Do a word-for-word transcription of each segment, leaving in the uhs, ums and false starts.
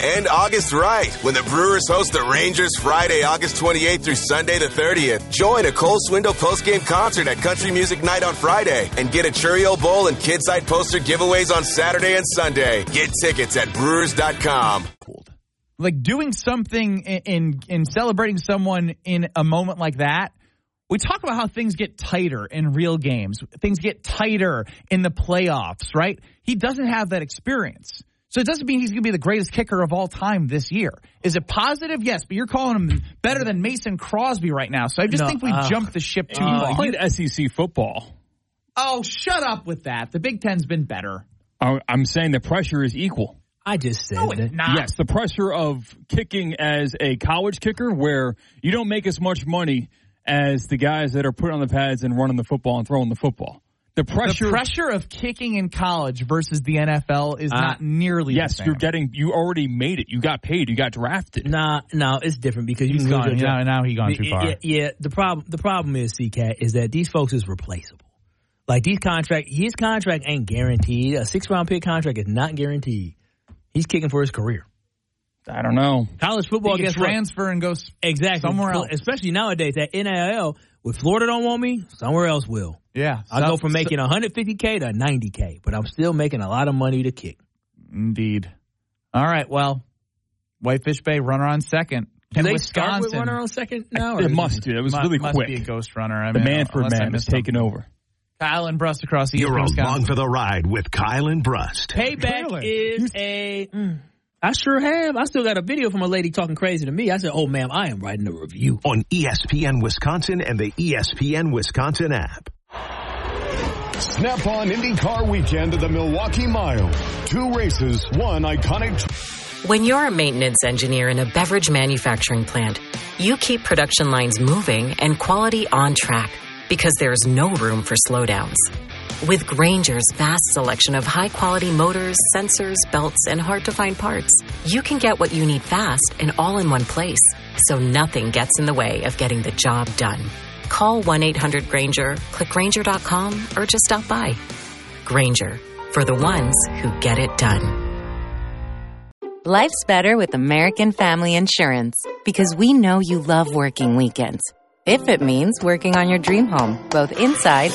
and August right when the Brewers host the Rangers Friday, August twenty-eighth through Sunday the thirtieth. Join a Cole Swindle postgame concert at Country Music Night on Friday and get a Cheerio Bowl and Kidside poster giveaways on Saturday and Sunday. Get tickets at brewers dot com. Like doing something in, in in celebrating someone in a moment like that. We talk about how things get tighter in real games. Things get tighter in the playoffs, right? He doesn't have that experience. So it doesn't mean he's going to be the greatest kicker of all time this year. Is it positive? Yes, but you're calling him better than Mason Crosby right now. So I just no, think we uh, jumped the ship too uh, far. He played S E C football. Oh, shut up with that. The Big Ten's been better. I'm saying the pressure is equal. I just said no, that. It's not. Yes, the pressure of kicking as a college kicker where you don't make as much money as the guys that are putting on the pads and running the football and throwing the football. The pressure, the pressure of kicking in college versus the N F L is uh, not nearly yes, the same. you're getting, you already made it. You got paid. You got drafted. Nah, no, it's different because you He's can gone. Now, now he's gone too far. Yeah, yeah, the problem, the problem is, C-Cat, is that these folks is replaceable. Like these contract, his contract ain't guaranteed. A six round pick contract is not guaranteed. He's kicking for his career. I don't know. College football he gets transfer and go exactly somewhere else. Especially nowadays at N I L. If Florida don't want me, somewhere else will. Yeah, I'll so, go from making one hundred fifty K to ninety K, but I'm still making a lot of money to kick. Indeed. All right. Well, Whitefish Bay runner on second. Can they Wisconsin, start with runner on second now? It must do. It was must, really must quick. Be a ghost runner. I the mean, Manford man is taking over. Kyle and Brust across the You're East along for the ride with Kyle and Brust. Payback Clearly. is a... Mm, I sure have. I still got a video from a lady talking crazy to me. I said, oh, ma'am, I am writing a review. On E S P N Wisconsin and the E S P N Wisconsin app. Snap-on IndyCar weekend at the Milwaukee Mile. Two races, one iconic... Tr- when you're a maintenance engineer in a beverage manufacturing plant, you keep production lines moving and quality on track because there's no room for slowdowns. With Grainger's vast selection of high-quality motors, sensors, belts, and hard-to-find parts, you can get what you need fast and all in one place, so nothing gets in the way of getting the job done. Call one eight hundred Grainger, click Grainger dot com, or just stop by. Grainger, for the ones who get it done. Life's better with American Family Insurance because we know you love working weekends. If it means working on your dream home, both inside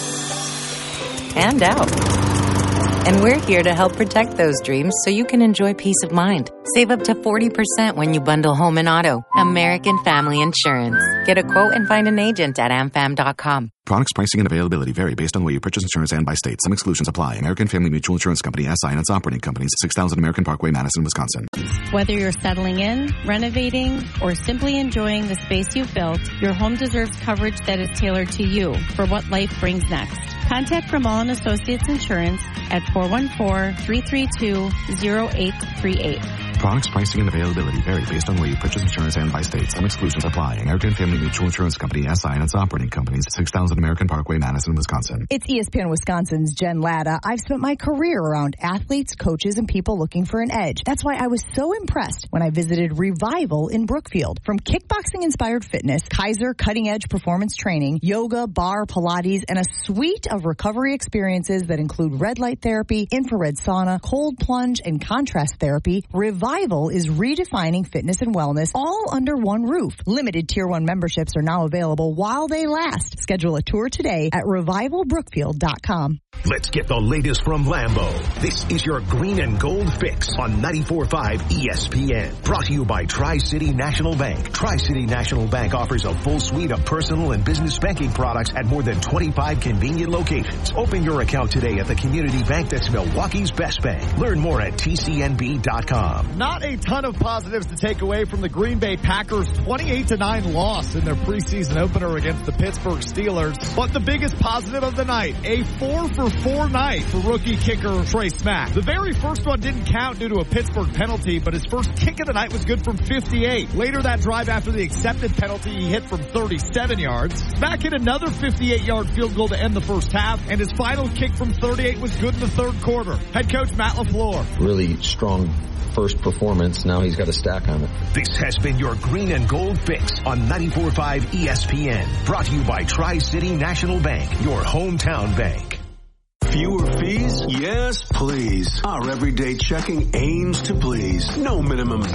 and out. And we're here to help protect those dreams so you can enjoy peace of mind. Save up to forty percent when you bundle home and auto. American Family Insurance. Get a quote and find an agent at am fam dot com. Products, pricing, and availability vary based on where you purchase insurance and by state. Some exclusions apply. American Family Mutual Insurance Company, S I and its operating companies, six thousand American Parkway, Madison, Wisconsin. Whether you're settling in, renovating, or simply enjoying the space you've built, your home deserves coverage that is tailored to you for what life brings next. Contact Ramal and Associates Insurance at four one four, three three two, zero eight three eight. Products, pricing, and availability vary based on where you purchase insurance and by state. Some exclusions apply. American Family Mutual Insurance Company, S I and its operating companies, six thousand American Parkway, Madison, Wisconsin. It's E S P N Wisconsin's Jen Latta. I've spent my career around athletes, coaches, and people looking for an edge. That's why I was so impressed when I visited Revival in Brookfield. From kickboxing-inspired fitness, Kaiser cutting-edge performance training, yoga, bar, Pilates, and a suite of recovery experiences that include red light therapy, infrared sauna, cold plunge, and contrast therapy, Revival is redefining fitness and wellness all under one roof. Limited Tier one memberships are now available while they last. Schedule a tour today at revival brookfield dot com. Let's get the latest from Lambeau. This is your green and gold fix on ninety-four point five E S P N. Brought to you by Tri-City National Bank. Tri-City National Bank offers a full suite of personal and business banking products at more than twenty-five convenient locations. Open your account today at the community bank that's Milwaukee's best bank. Learn more at T C N B dot com. Not a ton of positives to take away from the Green Bay Packers' twenty-eight to nine loss in their preseason opener against the Pittsburgh Steelers. But the biggest positive of the night, a four for four night for rookie kicker Trey Smack. The very first one didn't count due to a Pittsburgh penalty, but his first kick of the night was good from fifty-eight. Later that drive after the accepted penalty, he hit from thirty-seven yards. Smack hit another fifty-eight-yard field goal to end the first half, and his final kick from thirty-eight was good in the third quarter. Head coach Matt LaFleur. Really strong first performance. Now he's got a stack on it. This has been your green and gold fix on ninety-four point five E S P N. Brought to you by Tri-City National Bank, your hometown bank. Fewer fees? Yes, please. Our everyday checking aims to please. No minimum